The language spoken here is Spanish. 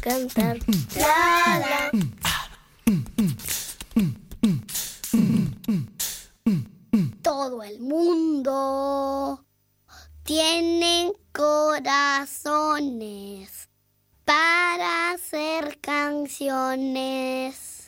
cantar. La, la. Todo el mundo tiene corazones para hacer canciones.